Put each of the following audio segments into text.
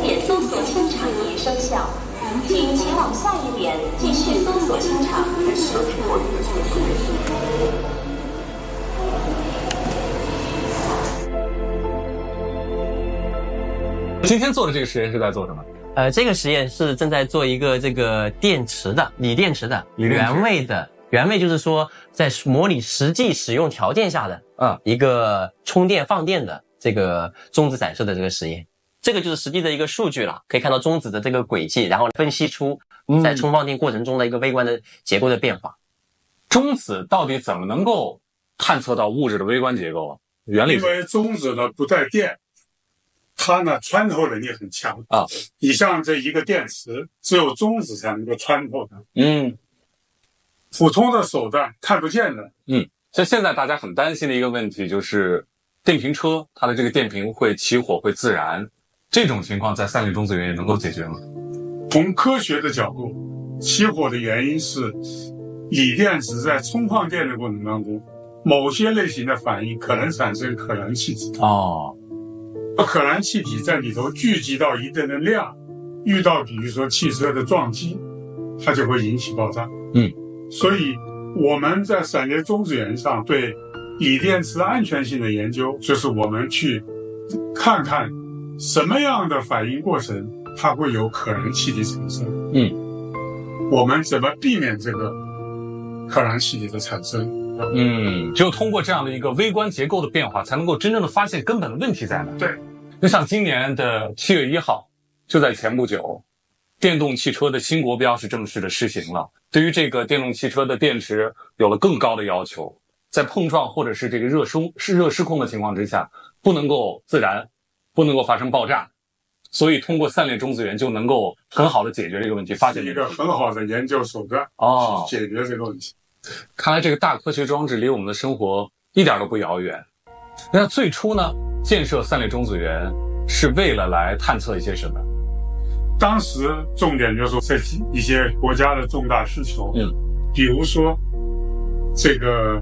点搜索清场已生效，请前往下一点继续搜索清场。 今天做的这个实验是在做什么？ 这个实验是正在做一个这个电池的锂电池的原位就是说在模拟实际使用条件下的一个充电放电的这个中子展示的这个实验。这个就是实际的一个数据了，可以看到中子的这个轨迹，然后分析出在充放电过程中的一个微观的结构的变化。 中子到底怎么能够探测到物质的微观结构啊？原理因为中子呢不带电，它呢穿透能力很强啊。你像这一个电池，只有中子才能够穿透的。普通的手段看不见的。 所以现在大家很担心的一个问题就是电瓶车它的这个电瓶会起火会自燃，这种情况在三类中子源也能够解决吗？ 从科学的角度，起火的原因是锂电池在充放电的过程当中，某些类型的反应可能产生可燃气体。可燃气体在里头聚集到一定的量，遇到比如说汽车的撞击，它就会引起爆炸。所以我们在闪电中子源上对锂电池安全性的研究，就是我们去看看什么样的反应过程它会有可燃气体产生。我们怎么避免这个可燃气体的产生？ 只有通过这样的一个微观结构的变化，才能够真正的发现根本的问题在哪。 对， 就像今年的7月1号，就在前不久，电动汽车的新国标是正式的施行了，对于这个电动汽车的电池有了更高的要求，在碰撞或者是这个热失控的情况之下，不能够自燃，不能够发生爆炸。所以通过3类中子源就能够很好的解决这个问题，发现一个很好的研究手段去解决这个问题。 看来这个大科学装置离我们的生活一点都不遥远。那最初呢，建设3类中子源是为了来探测一些什么？ 当时重点就是这一些国家的重大需求，比如说这个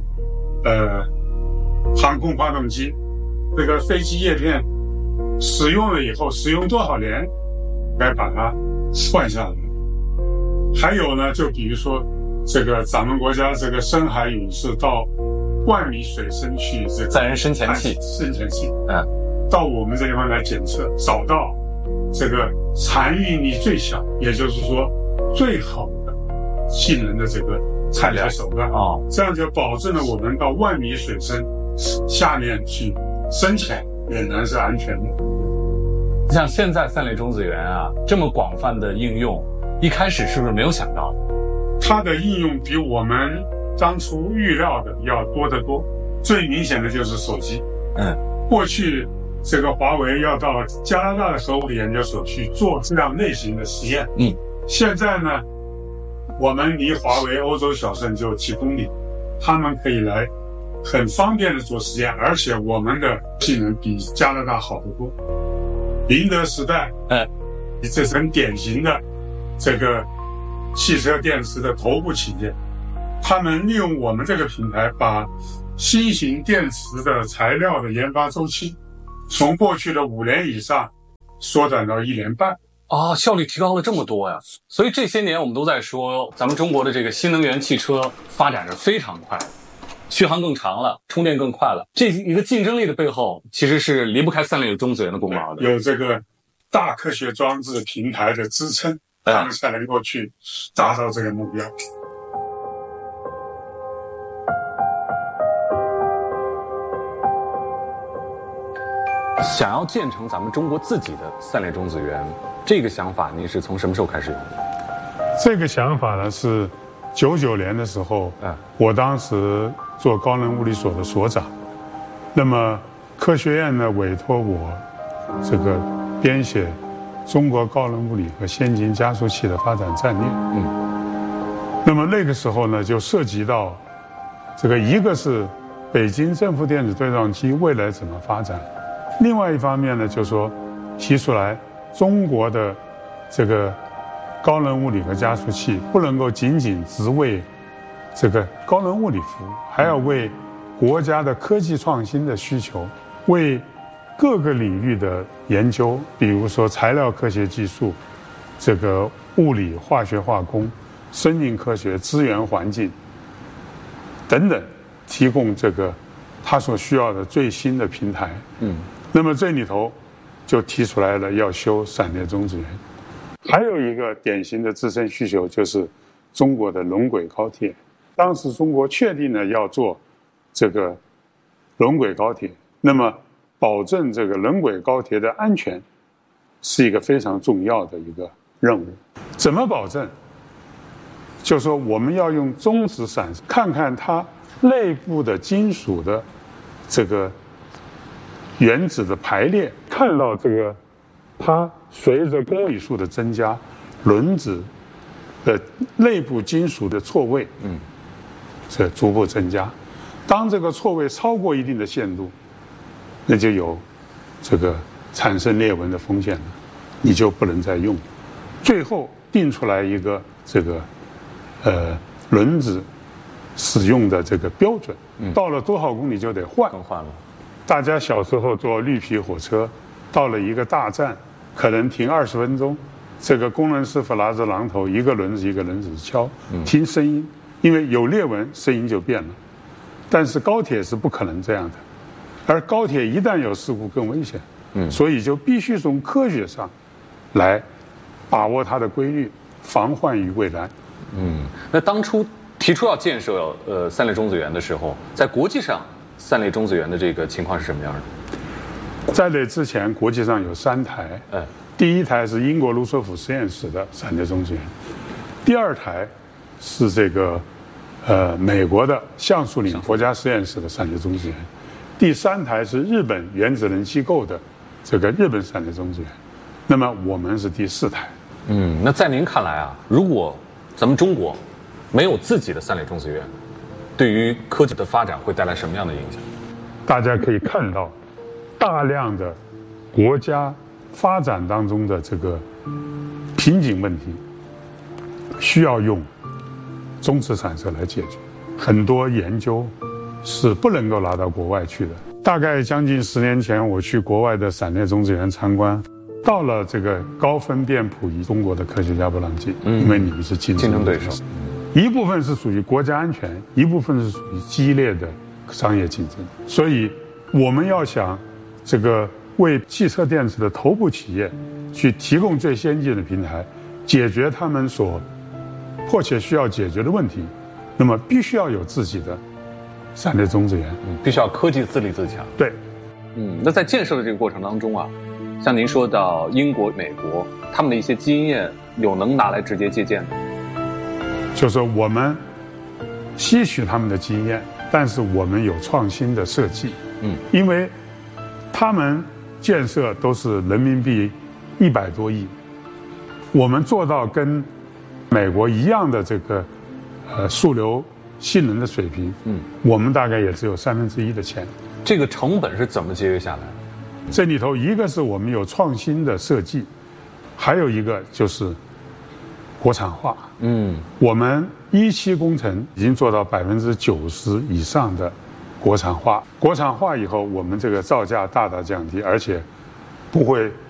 航空发动机，这个飞机叶片使用了以后，使用多少年该把它换下来。还有呢，就比如说这个咱们国家这个深海勇士到10000米水深去这个载人深潜器， 到我们这地方来检测，找到这个残余力最小，也就是说最好的性能的这个采摘手段这样就保证了我们到10000米水深下面去深潜仍然是安全的。 像现在3类中子源这么广泛的应用，一开始是不是没有想到的？ 它的应用比我们当初预料的要多得多。最明显的就是手机。过去这个华为要到加拿大的核物理研究所去做这样类型的实验。现在呢，我们离华为欧洲小镇就几公里，他们可以来很方便的做实验，而且我们的性能比加拿大好得多。宁德时代，这是很典型的这个汽车电池的头部企业，他们利用我们这个平台，把新型电池的材料的研发周期从过去的5年以上缩短到1年半。 效率提高了这么多呀！所以这些年我们都在说，咱们中国的这个新能源汽车发展是非常快，续航更长了，充电更快了。这一个竞争力的背后，其实是离不开3类中子源的功劳的。 有这个大科学装置平台的支撑，他们才能够去达到这个目标。 想要建成咱们中国自己的3类中子源，这个想法您是从什么时候开始有的？ 这个想法呢是99年的时候，我当时做高能物理所的所长，那么科学院呢委托我这个编写中国高能物理和先进加速器的发展战略。那么那个时候呢就涉及到这个，一个是北京正负电子对撞机未来怎么发展，另外一方面呢就是说提出来中国的这个高能物理和加速器不能够仅仅只为这个高能物理服务，还要为国家的科技创新的需求，为各个领域的研究，比如说材料科学技术、这个物理、化学、化工、生命科学、资源环境等等，提供这个他所需要的最新的平台。那么这里头就提出来了要修闪电中子源。还有一个典型的自身需求就是中国的轮轨高铁。当时中国确定了要做这个轮轨高铁，那么保证这个轮轨高铁的安全是一个非常重要的一个任务。怎么保证？就说我们要用中子闪看看它内部的金属的这个原子的排列，看到这个它随着公里数的增加，轮子的内部金属的错位是逐步增加。当这个错位超过一定的限度，那就有这个产生裂纹的风险了，你就不能再用。最后定出来一个这个轮子使用的这个标准，到了多少公里就得换了。 大家小时候坐绿皮火车，到了一个大站，可能停20分钟，这个工人师傅拿着榔头，一个轮子一个轮子敲，听声音，因为有裂纹，声音就变了。但是高铁是不可能这样的，而高铁一旦有事故更危险，所以就必须从科学上来把握它的规律，防患于未然。 那当初提出要建设三类中子源的时候，在国际上三类中子源的这个情况是什么样的？ 在那之前，国际上有3台，第一台是英国卢瑟福实验室的闪电中子源，第2台是这个美国的橡树岭国家实验室的闪电中子源，第3台是日本原子能机构的这个日本闪电中子源，那么我们是第4台。 那在您看来啊，如果咱们中国没有自己的三类中子源，对于科技的发展会带来什么样的影响？ 大家可以看到，大量的国家发展当中的这个瓶颈问题，需要用中子散射来解决。很多研究是不能够拿到国外去的。大概将近10年前，我去国外的闪电中子源参观，到了这个高分辨谱仪，中国的科学家不让进，因为你们是竞争对手。一部分是属于国家安全，一部分是属于激烈的商业竞争。所以我们要想这个为汽车电池的头部企业去提供最先进的平台，解决他们所迫切需要解决的问题，那么必须要有自己的闪电中子源， 必须要科技自立自强。 对， 那在建设的这个过程当中啊，像您说到英国、美国，他们的一些经验有能拿来直接借鉴的？ 就是说我们吸取他们的经验，但是我们有创新的设计。因为他们建设都是人民币100多亿，我们做到跟美国一样的这个数流性能的水平，我们大概也只有1/3的钱。 这个成本是怎么节约下来的？ 这里头一个是我们有创新的设计，还有一个就是国产化。我们17工程已经做到90%以上的国产化。国产化以后，我们这个造价大大降低，而且不会